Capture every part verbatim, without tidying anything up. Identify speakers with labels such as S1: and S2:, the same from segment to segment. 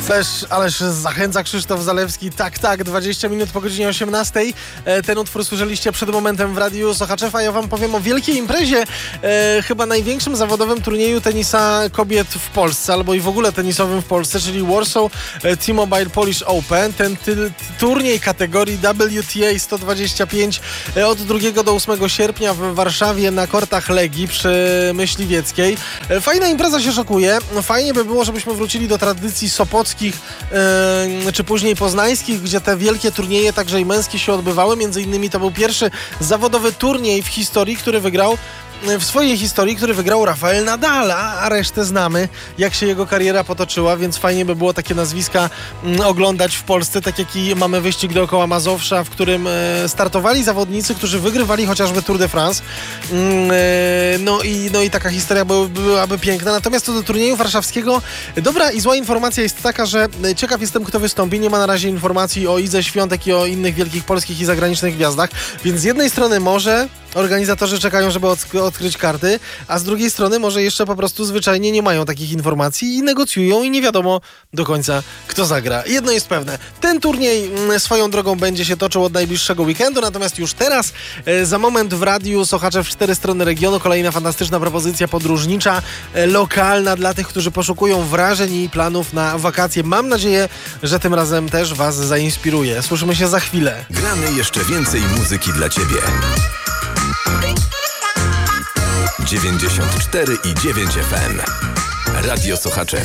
S1: Ależ, ależ zachęca Krzysztof Zalewski. Tak, tak, dwadzieścia minut po godzinie osiemnastej. E, ten utwór słyszeliście przed momentem w Radiu Sochaczew, a ja wam powiem o wielkiej imprezie. E, chyba największym zawodowym turnieju tenisa kobiet w Polsce, albo i w ogóle tenisowym w Polsce, czyli Warsaw T-Mobile Polish Open. Ten ty, turniej kategorii W T A sto dwadzieścia pięć e, od drugiego do ósmego sierpnia w Warszawie na kortach Legii przy Myśliwieckiej. E, fajna impreza się szokuje. Fajnie by było, żebyśmy wrócili do tradycji sopockich Yy, czy później poznańskich, gdzie te wielkie turnieje, także i męskie, się odbywały. Między innymi to był pierwszy zawodowy turniej w historii, który wygrał w swojej historii, który wygrał Rafael Nadal, a resztę znamy, jak się jego kariera potoczyła, więc fajnie by było takie nazwiska mm, oglądać w Polsce, tak jak i mamy wyścig dookoła Mazowsza, w którym e, startowali zawodnicy, którzy wygrywali chociażby Tour de France. Mm, e, no, i, no i taka historia by, byłaby piękna. Natomiast co do turnieju warszawskiego, dobra i zła informacja jest taka, że ciekaw jestem, kto wystąpi. Nie ma na razie informacji o Idze Świątek i o innych wielkich polskich i zagranicznych gwiazdach, więc z jednej strony może organizatorzy czekają, żeby od, odkryć karty, a z drugiej strony może jeszcze po prostu zwyczajnie nie mają takich informacji i negocjują i nie wiadomo do końca, kto zagra. Jedno jest pewne, ten turniej m, swoją drogą będzie się toczył od najbliższego weekendu, natomiast już teraz, e, za moment w Radiu Sochaczew cztery strony regionu, kolejna fantastyczna propozycja podróżnicza, e, lokalna dla tych, którzy poszukują wrażeń i planów na wakacje. Mam nadzieję, że tym razem też was zainspiruje. Słyszymy się za chwilę.
S2: Gramy jeszcze więcej muzyki dla ciebie. dziewięćdziesiąt cztery i dziewięć F M. Radio Sochaczew.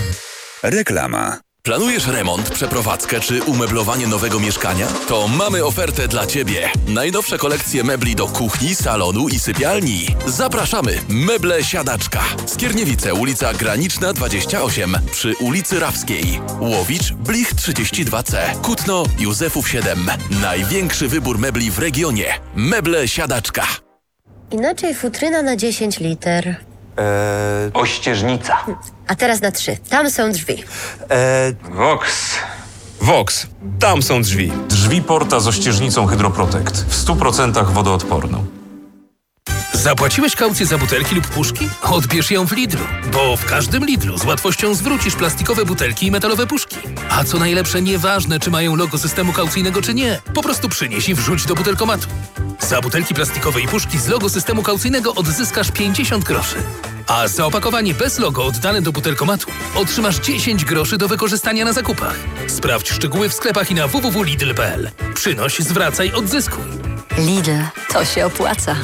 S2: Reklama.
S3: Planujesz remont, przeprowadzkę czy umeblowanie nowego mieszkania? To mamy ofertę dla Ciebie. Najnowsze kolekcje mebli do kuchni, salonu i sypialni. Zapraszamy! Meble Siadaczka. Skierniewice, ulica Graniczna dwadzieścia osiem przy ulicy Rawskiej. Łowicz, Blich trzydzieści dwa C. Kutno, Józefów siedem. Największy wybór mebli w regionie. Meble Siadaczka.
S4: Inaczej futryna na dziesięć liter.
S5: Eee,
S6: Ościeżnica.
S4: A teraz na trzy. Tam są drzwi.
S5: eee,
S6: Vox.
S5: Vox. Tam są drzwi.
S7: Drzwi Porta z ościeżnicą Hydroprotect. W stu procentach wodoodporną.
S8: Zapłaciłeś kaucję za butelki lub puszki? Odbierz ją w Lidlu, bo w każdym Lidlu z łatwością zwrócisz plastikowe butelki i metalowe puszki. A co najlepsze, nieważne, czy mają logo systemu kaucyjnego, czy nie. Po prostu przynieś i wrzuć do butelkomatu. Za butelki plastikowe i puszki z logo systemu kaucyjnego odzyskasz pięćdziesiąt groszy. A za opakowanie bez logo oddane do butelkomatu otrzymasz dziesięć groszy do wykorzystania na zakupach. Sprawdź szczegóły w sklepach i na w w w kropka lidl kropka p l. Przynoś, zwracaj, odzyskuj.
S9: Lidl, to się opłaca.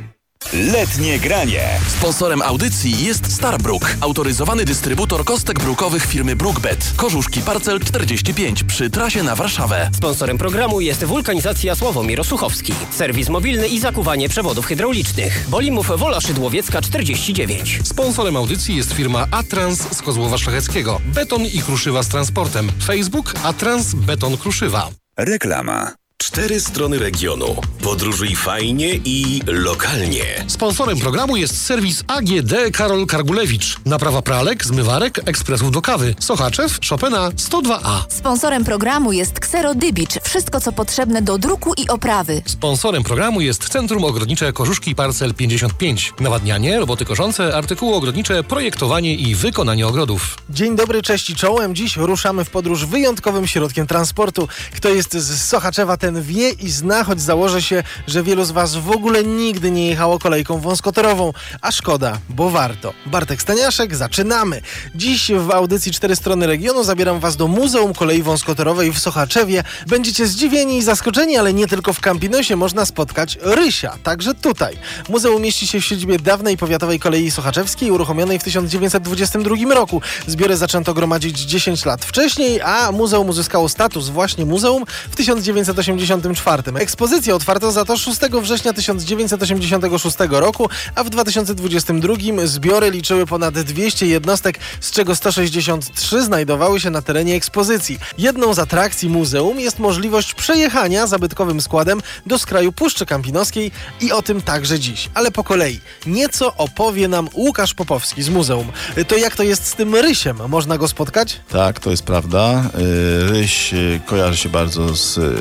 S2: Letnie granie.
S3: Sponsorem audycji jest Starbrook, autoryzowany dystrybutor kostek brukowych firmy Brookbet. Korzuszki Parcel czterdzieści pięć przy trasie na Warszawę.
S10: Sponsorem programu jest Wulkanizacja Sławomir Osuchowski. Serwis mobilny i zakuwanie przewodów hydraulicznych. Bolimów Wola Szydłowiecka czterdzieści dziewięć.
S11: Sponsorem audycji jest firma Atrans z Kozłowa Szlacheckiego. Beton i kruszywa z transportem. Facebook Atrans Beton Kruszywa.
S2: Reklama.
S12: Cztery strony regionu. Podróżuj fajnie i lokalnie.
S11: Sponsorem programu jest serwis A G D Karol Kargulewicz. Naprawa pralek, zmywarek, ekspresów do kawy. Sochaczew, Chopina sto dwa A.
S9: Sponsorem programu jest Xero Dybicz. Wszystko, co potrzebne do druku i oprawy.
S11: Sponsorem programu jest Centrum Ogrodnicze Korzuszki Parcel pięćdziesiąt pięć. Nawadnianie, roboty koszące, artykuły ogrodnicze, projektowanie i wykonanie ogrodów.
S1: Dzień dobry, cześć i czołem. Dziś ruszamy w podróż wyjątkowym środkiem transportu. Kto jest z Sochaczewa, ten wie i zna, choć założę się, że wielu z was w ogóle nigdy nie jechało kolejką wąskotorową. A szkoda, bo warto. Bartek Staniaszek, zaczynamy. Dziś w audycji Cztery Strony Regionu zabieram was do Muzeum Kolei Wąskotorowej w Sochaczewie. Będziecie zdziwieni i zaskoczeni, ale nie tylko w Campinosie można spotkać rysia, także tutaj. Muzeum mieści się w siedzibie dawnej powiatowej kolei sochaczewskiej, uruchomionej w tysiąc dziewięćset dwudziestym drugim roku. Zbiory zaczęto gromadzić dziesięć lat wcześniej, a muzeum uzyskało status właśnie muzeum w tysiąc dziewięćset osiemdziesiątym czwartym. Ekspozycję otwarto za to szóstego września tysiąc dziewięćset osiemdziesiątego szóstego roku, a w dwa tysiące dwudziestym drugim zbiory liczyły ponad dwieście jednostek, z czego sto sześćdziesiąt trzy znajdowały się na terenie ekspozycji. Jedną z atrakcji muzeum jest możliwość przejechania zabytkowym składem do skraju Puszczy Kampinoskiej i o tym także dziś. Ale po kolei. Nieco opowie nam Łukasz Popowski z muzeum. To jak to jest z tym rysiem? Można go spotkać?
S13: Tak, to jest prawda. Ryś kojarzy się bardzo z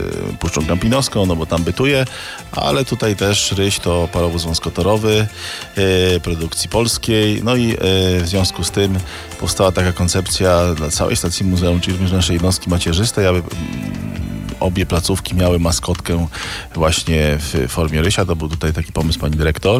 S6: Puszczą Kampinoską, no bo tam bytuje, ale tutaj też Ryś to parowóz wąskotorowy e, produkcji polskiej, no i e, w związku z tym powstała taka koncepcja dla całej stacji muzeum, czyli również naszej jednostki macierzystej, aby obie placówki miały maskotkę właśnie w formie Rysia. To był tutaj taki pomysł pani dyrektor.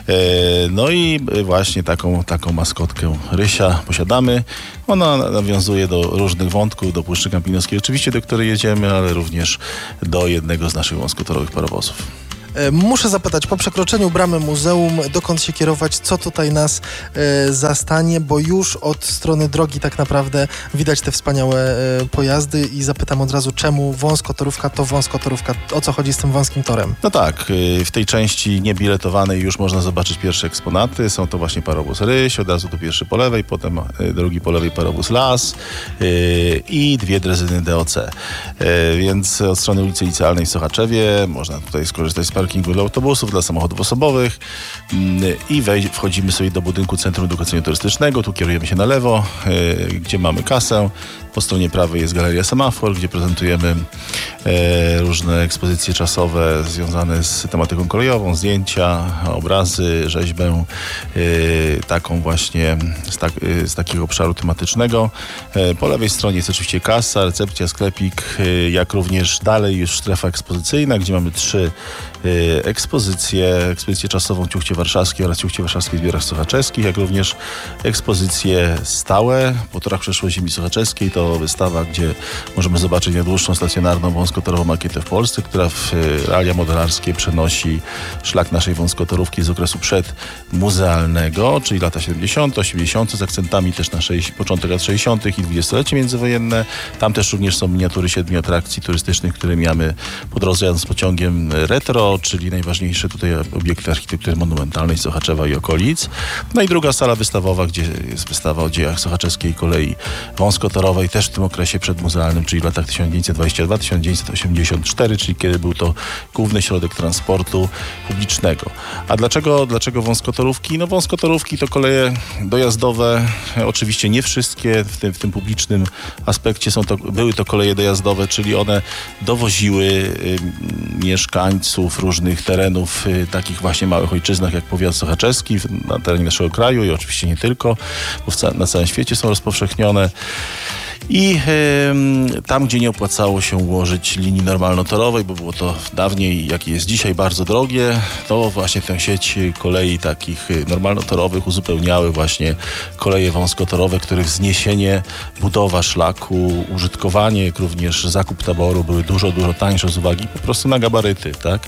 S6: No i właśnie taką, taką maskotkę Rysia posiadamy. Ona nawiązuje do różnych wątków, do Puszczy Kampinoskiej oczywiście, do której jedziemy, ale również do jednego z naszych wąskotorowych parowozów.
S1: Muszę zapytać, po przekroczeniu bramy muzeum, dokąd się kierować, co tutaj nas e, zastanie, bo już od strony drogi tak naprawdę widać te wspaniałe e, pojazdy i zapytam od razu, czemu wąskotorówka to wąskotorówka, o co chodzi z tym wąskim torem?
S6: No tak, w tej części niebiletowanej już można zobaczyć pierwsze eksponaty, są to właśnie parowóz Ryś, od razu to pierwszy po lewej, potem drugi po lewej parowóz Las e, i dwie drezyny D O C, e, więc od strony ulicy Licealnej w Sochaczewie można tutaj skorzystać z parkingu dla autobusów, dla samochodów osobowych i wej- wchodzimy sobie do budynku Centrum Edukacyjno-Turystycznego. Tu kierujemy się na lewo, yy, gdzie mamy kasę. Po stronie prawej jest Galeria Semafor, gdzie prezentujemy e, różne ekspozycje czasowe związane z tematyką kolejową, zdjęcia, obrazy, rzeźbę, e, taką właśnie z, tak, e, z takiego obszaru tematycznego. E, po lewej stronie jest oczywiście kasa, recepcja, sklepik, e, jak również dalej już strefa ekspozycyjna, gdzie mamy trzy e, ekspozycje, ekspozycję czasową Ciuchcie Warszawskiej oraz Ciuchcie Warszawskiej w Zbiorach Sochaczewskich, jak również ekspozycje stałe po torach przeszłej ziemi sochaczeskiej. To wystawa, gdzie możemy zobaczyć najdłuższą stacjonarną wąskotorową makietę w Polsce, która w realia modelarskie przenosi szlak naszej wąskotorówki z okresu przedmuzealnego, czyli lata siedemdziesiąte, osiemdziesiąte, z akcentami też na sześćdziesiątych, początek lat sześćdziesiątych i dwudziestolecie międzywojenne. Tam też również są miniatury siedmiu atrakcji turystycznych, które mamy po drodze jadąc pociągiem retro, czyli najważniejsze tutaj obiekty architektury monumentalnej Sochaczewa i okolic. No i druga sala wystawowa, gdzie jest wystawa o dziejach sochaczewskiej kolei wąskotorowej, też w tym okresie przedmuzealnym, czyli w latach tysiąc dziewięćset dwudziestym drugim do tysiąc dziewięćset osiemdziesiątego czwartego, czyli kiedy był to główny środek transportu publicznego. A dlaczego, dlaczego wąskotorówki? No wąskotorówki to koleje dojazdowe, oczywiście nie wszystkie, w tym, w tym publicznym aspekcie są to, były to koleje dojazdowe, czyli one dowoziły y, mieszkańców różnych terenów, y, takich właśnie małych ojczyznach jak powiat sochaczewski na terenie naszego kraju i oczywiście nie tylko, bo w ca- na całym świecie są rozpowszechnione. I y, tam, gdzie nie opłacało się ułożyć linii normalnotorowej, bo było to dawniej, jak jest dzisiaj, bardzo drogie, to właśnie tę sieć kolei takich normalnotorowych uzupełniały właśnie koleje wąskotorowe, których wzniesienie, budowa szlaku, użytkowanie, jak również zakup taboru były dużo, dużo tańsze z uwagi po prostu na gabaryty, tak?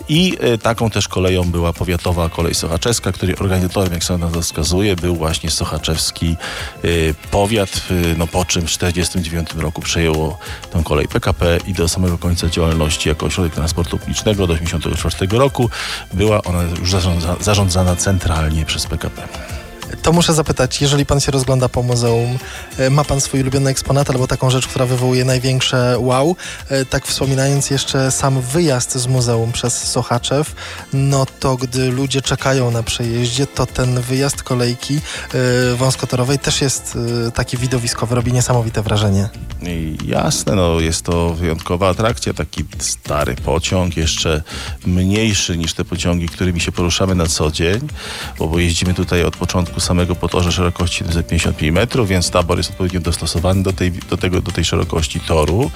S6: I y, taką też koleją była powiatowa kolej sochaczewska, której organizatorem, jak sam nazwa wskazuje, był właśnie sochaczewski y, powiat, y, no po czym w tysiąc dziewięćset czterdziestym dziewiątym roku przejęło tę kolej P K P i do samego końca działalności jako ośrodek transportu publicznego do tysiąc dziewięćset osiemdziesiątego czwartego roku była ona już zarządza, zarządzana centralnie przez P K P.
S1: To muszę zapytać, jeżeli pan się rozgląda po muzeum, ma pan swój ulubiony eksponat albo taką rzecz, która wywołuje największe wow? Tak wspominając jeszcze sam wyjazd z muzeum przez Sochaczew, no to gdy ludzie czekają na przejeździe, to ten wyjazd kolejki wąskotorowej też jest taki widowiskowy, robi niesamowite wrażenie.
S6: I jasne, no jest to wyjątkowa atrakcja, taki stary pociąg, jeszcze mniejszy niż te pociągi, którymi się poruszamy na co dzień, bo, bo jeździmy tutaj od początku samego po torze szerokości siedemset pięćdziesiąt pięć metrów, więc tabor jest odpowiednio dostosowany do tej, do tego, do tej szerokości toru.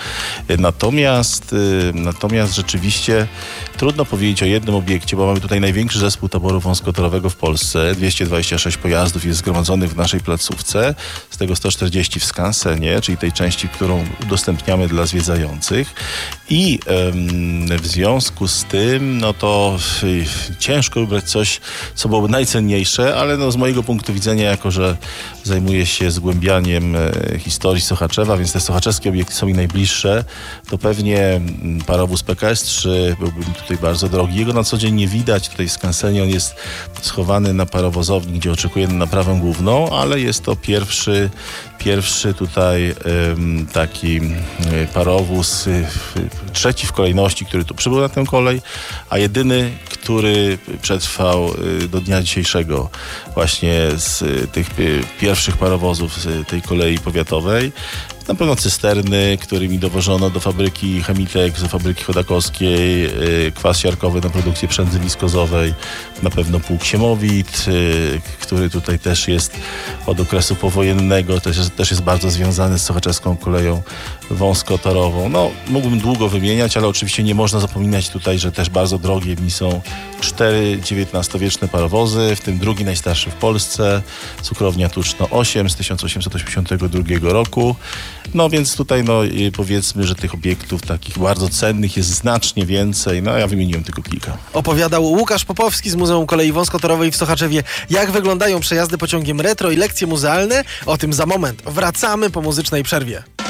S6: Natomiast, natomiast rzeczywiście trudno powiedzieć o jednym obiekcie, bo mamy tutaj największy zespół taboru wąskotorowego w Polsce. dwieście dwadzieścia sześć pojazdów jest zgromadzonych w naszej placówce, z tego sto czterdzieści w skansenie, czyli tej części, którą udostępniamy dla zwiedzających. I ym, w związku z tym, no to y, ciężko wybrać coś, co byłoby najcenniejsze, ale no z mojego punktu widzenia, jako że zajmuję się zgłębianiem e, historii Sochaczewa, więc te sochaczewskie obiekty są mi najbliższe, to pewnie m, parowóz P K S trzy byłby tutaj bardzo drogi. Jego na co dzień nie widać tutaj w skansenie, on jest schowany na parowozowni, gdzie oczekuje na naprawę główną, ale jest to pierwszy Pierwszy tutaj ym, taki y, parowóz, y, trzeci w kolejności, który tu przybył na tę kolej, a jedyny, który przetrwał y, do dnia dzisiejszego właśnie z y, tych y, pierwszych parowozów z y, tej kolei powiatowej. Na pewno cysterny, którymi dowożono do fabryki Chemitex, do fabryki chodakowskiej, kwas siarkowy na produkcję przędzy wiskozowej, na pewno pług Siemowit, który tutaj też jest od okresu powojennego, też jest, też jest bardzo związany z sochaczewską koleją wąskotorową. No, mógłbym długo wymieniać, ale oczywiście nie można zapominać tutaj, że też bardzo drogie w niej są cztery dziewiętnastowieczne parowozy, w tym drugi najstarszy w Polsce, cukrownia Tuczno osiem z tysiąc osiemset osiemdziesiątego drugiego roku. No więc tutaj no powiedzmy, że tych obiektów takich bardzo cennych jest znacznie więcej, no ja wymieniłem tylko kilka.
S1: Opowiadał Łukasz Popowski z Muzeum Kolei Wąskotorowej w Sochaczewie. Jak wyglądają przejazdy pociągiem retro i lekcje muzealne? O tym za moment. Wracamy po muzycznej przerwie.